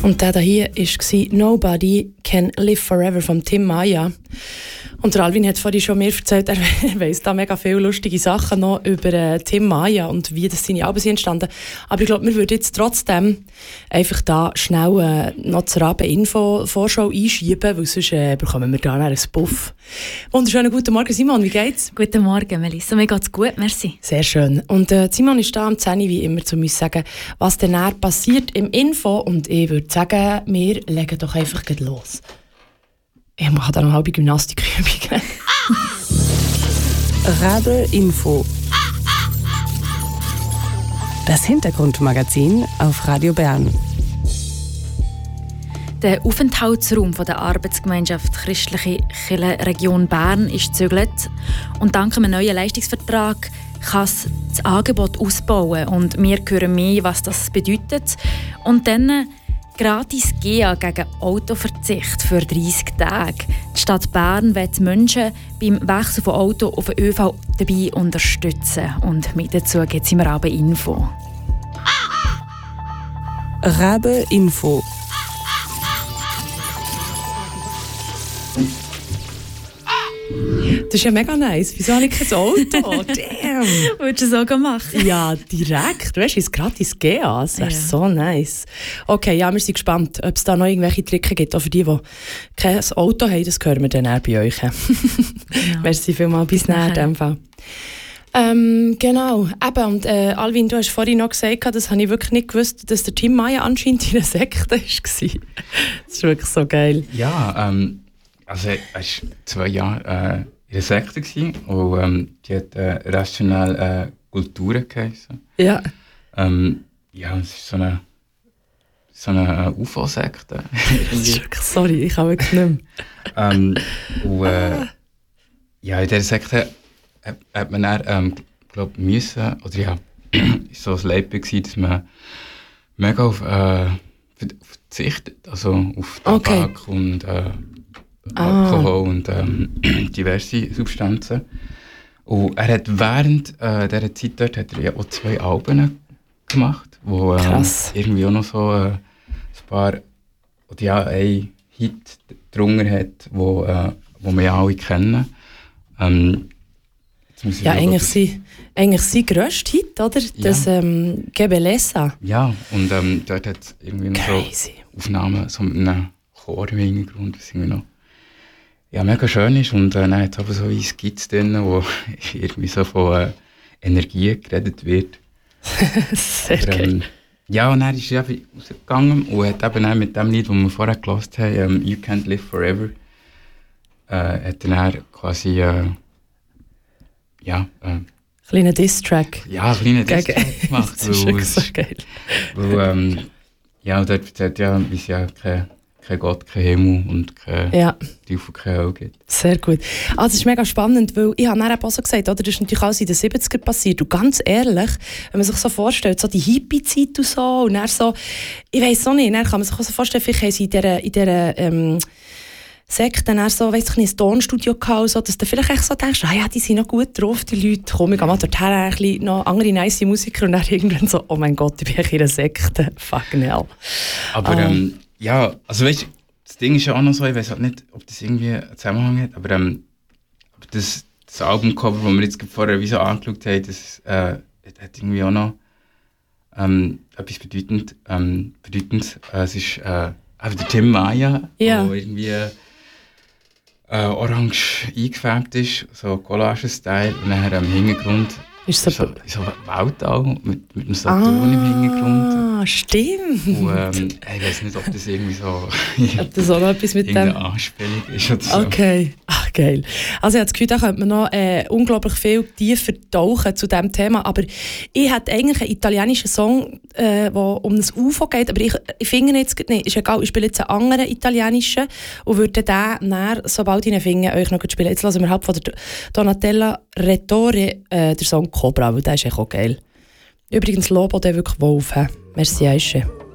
Und der hier war «Nobody Can Live Forever» von Tim Maya. Und der Alvin hat vorhin schon mir erzählt, er weiss da mega viele lustige Sachen noch über Tim Maya und wie das seine Alben sind entstanden. Aber ich glaube, wir würden jetzt trotzdem einfach da schnell noch zur Abend-Info-Vorschau einschieben, weil sonst bekommen wir da einen Puff. Wunderschönen guten Morgen, Simon, wie geht's? Guten Morgen, Melissa. Mir geht's gut, merci. Sehr schön. Und Simon ist da am 10 wie immer zu uns sagen, was denn passiert im Info. Und ich würde sagen, wir legen doch einfach los. Ich mache da noch halbe Gymnastikübungen. Rabe Info. Das Hintergrundmagazin auf Radio Bern. Der Aufenthaltsraum der Arbeitsgemeinschaft Christliche Kirche Region Bern ist gezögert. Und dank einem neuen Leistungsvertrag kann es das Angebot ausbauen. Und wir hören mehr, was das bedeutet. Und dann gratis GEA gegen Autoverzicht für 30 Tage. Die Stadt Bern will die Menschen beim Wechsel von Auto auf den ÖV dabei unterstützen. Und mit dazu gibt es im Rabe Info. Rabe Info. Das ist ja mega nice. Wieso habe ich kein Auto? Damn! Würdest du es auch machen? Ja, direkt. Weißt du, es gratis gehen. Das wäre so nice. Okay, ja, wir sind gespannt, ob es da noch irgendwelche Tricks gibt. Auch für die kein Auto haben, das hören wir dann auch bei euch. Genau. Merci vielmals, bis nachher in dem Fall. Genau. Eben, und Alvin, du hast vorhin noch gesagt, das habe ich wirklich nicht gewusst, dass der Tim Maya anscheinend in einer Sekte war. Das ist wirklich so geil. Ja, also er war 2 Jahre in der Sekte und die hat rationale Kulturen geheißen. Ja. Ja, es ist so eine UFO-Sekte. Sorry, ich kann wirklich nicht mehr. Ja, in dieser Sekte hat man dann, glaub, müssen, oder ja, so ein Leib gewesen, dass man mega auf verzichtet, also auf Tabak und Alkohol und diverse Substanzen. Und er hat während dieser Zeit dort hat er ja auch 2 Alben gemacht, wo irgendwie auch noch so ein paar, oder ja, ein Hit drunter hat, wo wir ja alle kennen. Ja, eigentlich sein grösster Hit, oder? Das Gebelesa. Ja, und dort hat es irgendwie noch so Aufnahmen so mit einem Chor im Hintergrund, das irgendwie noch mega schön ist. Und dann hat es aber so ein Skizze drin, wo irgendwie so von Energie geredet wird. Sehr geil. Ja, und dann ist er rausgegangen und hat eben dann mit dem Lied, das wir vorher gehört haben, «You Can't Live Forever», hat dann quasi kleiner Diss-Track. Ja, ein kleiner Diss-Track gemacht. Das ist wirklich so geil. Weil, ja, und dort erzählt ja, wie es ja kein Gott, kein Himmel und kein Teufel, keine Hölle gibt. Sehr gut. Also, es ist mega spannend, weil ich habe dann auch so gesagt, oder, das ist natürlich alles in den 70ern passiert. Und ganz ehrlich, wenn man sich so vorstellt, so die Hippie-Zeit und so, und dann so, ich weiss auch nicht, dann kann man sich auch so vorstellen, vielleicht haben sie in dieser Sekte dann so, weiss ich nicht, ein Tonstudio gehabt, so, dass du vielleicht echt so denkst, ja, die sind noch gut drauf, die Leute, komm, ich gehe mal dorthin, ein bisschen noch andere nice Musiker und dann irgendwann so, oh mein Gott, ich bin in einer Sekte, fucking hell. Aber ja, also weißt du, das Ding ist ja auch noch so, ich weiss halt nicht, ob das irgendwie einen Zusammenhang hat, aber das Albumcover, das wir jetzt vorher wie so angeschaut haben, das hat irgendwie auch noch etwas Bedeutendes. Es ist einfach der Tim Maya, der irgendwie orange eingefärbt ist, so Collage-Style, und nachher im Hintergrund ist so Weltall mit einem Saturn im Hintergrund. Ah, stimmt. Und ich weiß nicht, ob das irgendwie so ob das auch noch etwas mit dem Anspielung ist oder so. Okay, ach geil. Also ich habe das Gefühl, da könnte man noch unglaublich viel tiefer tauchen zu diesem Thema, aber ich hätte eigentlich einen italienischen Song, der um ein UFO geht, aber ich finde jetzt nicht, ist egal, ich spiele jetzt einen anderen italienischen und würde den näher, sobald ich ihn finde, euch noch spielen. Jetzt hören wir halt von der Donatella Rettore den Song Cobra, weil der ist echt auch geil. Übrigens Lobo, der wirklich Wolf. Merci, Aische.